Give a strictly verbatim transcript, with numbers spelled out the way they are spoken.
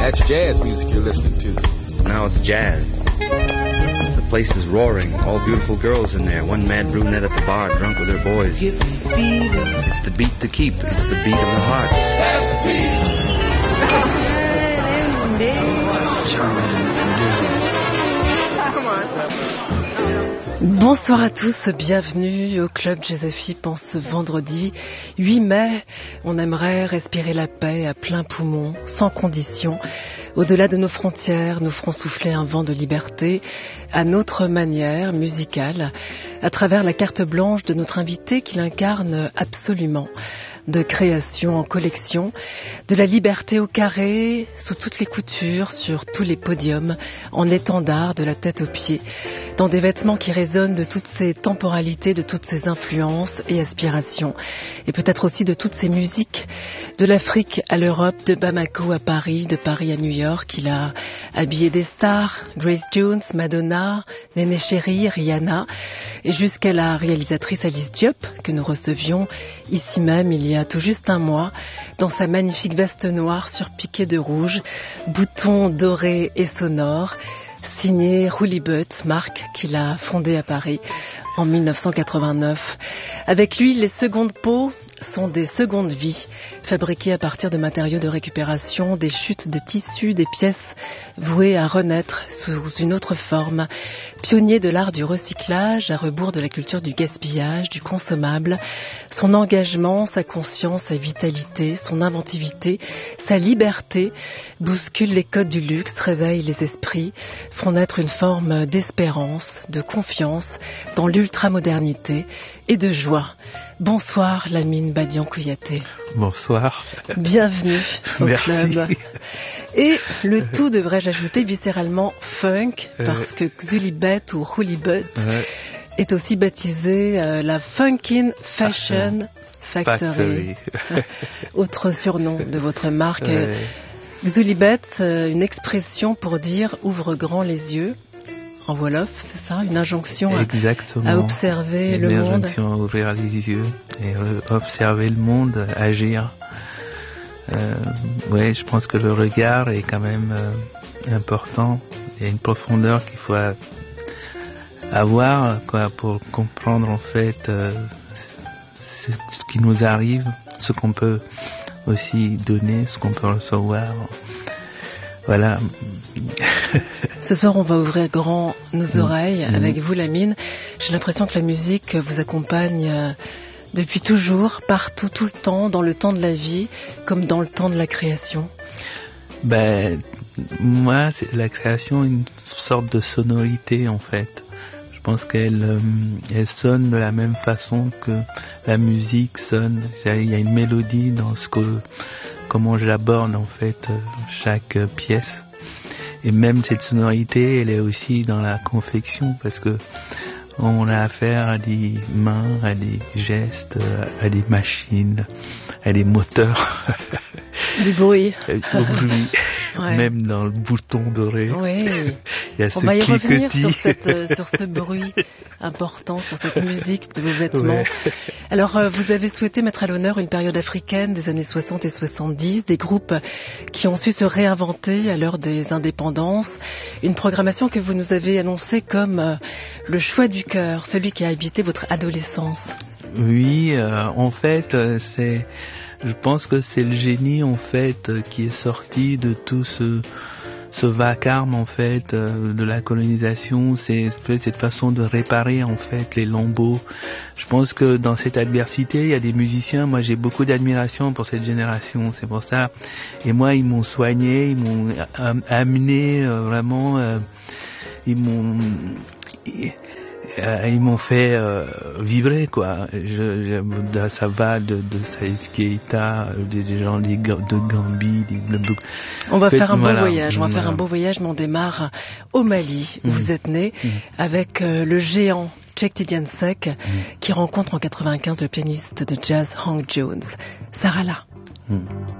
That's jazz music you're listening to. Now it's jazz. The place is roaring. All beautiful girls in there. One mad brunette at the bar, drunk with her boys. It's the beat to keep. It's the beat of the heart. That's the beat. Bonsoir à tous, bienvenue au Club Jazz-F-I-P en ce vendredi huit mai. On aimerait respirer la paix à plein poumon, sans condition. Au-delà de nos frontières, nous ferons souffler un vent de liberté à notre manière musicale, à travers la carte blanche de notre invité qui l'incarne absolument. De création en collection, de la liberté au carré, sous toutes les coutures, sur tous les podiums, en étendard de la tête aux pieds, dans des vêtements qui résonnent de toutes ces temporalités, de toutes ces influences et aspirations, et peut-être aussi de toutes ces musiques, de l'Afrique à l'Europe, de Bamako à Paris, de Paris à New York. Il a habillé des stars, Grace Jones, Madonna, Néné Chéri, Rihanna, et jusqu'à la réalisatrice Alice Diop, que nous recevions ici même il y a tout juste un mois, dans sa magnifique veste noire surpiquée de rouge, boutons dorés et sonores, signé Rouli Butt, marque qu'il a fondée à Paris en dix-neuf cent quatre-vingt-neuf. Avec lui, les secondes peaux sont des secondes vies, fabriquées à partir de matériaux de récupération, des chutes de tissus, des pièces vouées à renaître sous une autre forme. Pionnier de l'art du recyclage, à rebours de la culture du gaspillage, du consommable, son engagement, sa conscience, sa vitalité, son inventivité, sa liberté bousculent les codes du luxe, réveillent les esprits, font naître une forme d'espérance, de confiance dans l'ultramodernité et de joie. Bonsoir Lamine Badian-Kouyaté. Bonsoir. Bienvenue au Merci. club. Et le tout, devrais-je ajouter, viscéralement funk, euh... parce que Xulibet ou Roulibet ouais. est aussi baptisé euh, la Funkin' Fashion ah, Factory. Factory. Autre surnom de votre marque. Ouais. Xulibet, euh, une expression pour dire ouvre grand les yeux. En Wolof, c'est ça, une injonction à, à observer une le monde. Une injonction à ouvrir les yeux et observer le monde, agir. Euh, ouais, je pense que le regard est quand même euh, important. Il y a une profondeur qu'il faut avoir, quoi, pour comprendre en fait euh, ce qui nous arrive, ce qu'on peut aussi donner, ce qu'on peut recevoir. Voilà. Ce soir, on va ouvrir grand nos oreilles mmh. avec vous, Lamine. J'ai l'impression que la musique vous accompagne depuis toujours, partout, tout le temps, dans le temps de la vie, comme dans le temps de la création. Ben, moi, c'est la création, une sorte de sonorité, en fait. Je pense qu'elle euh, elle sonne de la même façon que la musique sonne. Il y a une mélodie dans ce que... comment j'aborde en fait chaque pièce, et même cette sonorité elle est aussi dans la confection, parce que on a affaire à des mains, à des gestes, à des machines, à des moteurs, du bruit, au bruit, ouais. Même dans le bouton doré. Oui. Il y a on ce va y cliquetis. revenir sur, cette, euh, sur ce bruit important, sur cette musique de vos vêtements. Ouais. Alors, euh, vous avez souhaité mettre à l'honneur une période africaine des années soixante et soixante-dix, des groupes qui ont su se réinventer à l'heure des indépendances, une programmation que vous nous avez annoncée comme euh, le choix du cœur, celui qui a habité votre adolescence. Oui, euh, en fait, euh, c'est, je pense que c'est le génie en fait euh, qui est sorti de tout ce ce vacarme en fait euh, de la colonisation. C'est cette façon de réparer en fait les lambeaux. Je pense que dans cette adversité, il y a des musiciens. Moi, j'ai beaucoup d'admiration pour cette génération. C'est pour ça. Et moi, ils m'ont soigné, ils m'ont amené euh, vraiment. Euh, ils m'ont ils, Euh, ils m'ont fait euh, vibrer, quoi. Je, je, ça va de, de Salif Keita, des, des gens des, de Gambie. Des, de, on va fait, faire un voilà, beau voyage. On va voilà. faire un beau voyage, mais on démarre au Mali, où mmh. vous êtes né, mmh. avec euh, le géant Cheikh Tidiane Seck, mmh. qui rencontre en quatre-vingt-quinze le pianiste de jazz Hank Jones. Sarala. Mmh.